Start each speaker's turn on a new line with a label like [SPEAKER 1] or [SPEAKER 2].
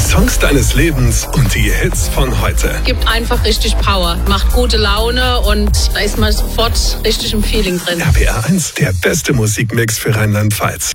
[SPEAKER 1] Songs deines Lebens und die Hits von heute.
[SPEAKER 2] Gibt einfach richtig Power, macht gute Laune und da ist man sofort richtig im Feeling drin.
[SPEAKER 1] RPR 1, der beste Musikmix für Rheinland-Pfalz.